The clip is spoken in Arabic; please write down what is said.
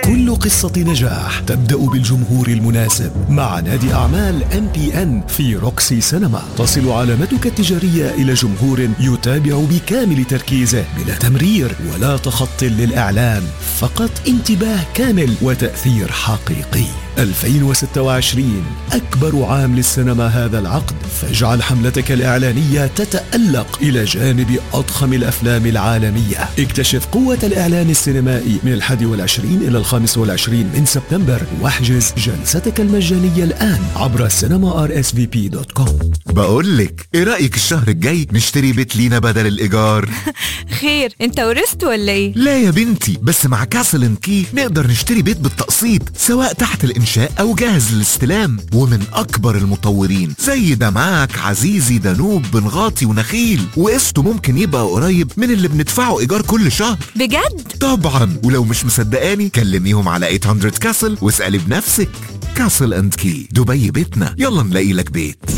كل قصة نجاح تبدأ بالجمهور المناسب. مع نادي أعمال MPN في روكسي سينما تصل علامتك التجارية إلى جمهور يتابع بكامل تركيزه بلا تمرير ولا تخط للإعلان، فقط انتباه كامل وتأثير حقيقي. 2026 أكبر عام للسينما هذا العقد، فاجعل حملتك الإعلانية تتألق إلى جانب أضخم الأفلام العالمية. اكتشف قوة الإعلان السينمائي من 21 إلى 25 من سبتمبر، واحجز جلستك المجانية الآن عبر cinema.rsvp.com. بقولك ايه رأيك الشهر الجاي نشتري بيت لينا بدل الإيجار؟ خير، انت ورثت ولا ايه؟ لا يا بنتي، بس مع كاسل اند كي نقدر نشتري بيت بالتقسيط، سواء تحت الإنشاء أو جاهز للاستلام، ومن أكبر المطورين زي دمعك، عزيزي، دانوب، بنغاطي ونخيل، وقسطه ممكن يبقى قريب من اللي بندفعه إيجار كل شهر. بجد؟ طبعا، ولو مش مصدقاني كلميهم على 800 كاسل واسألي بنفسك. كاسل اند كي، دبي بيتنا، يلا نلاقي لك بيت.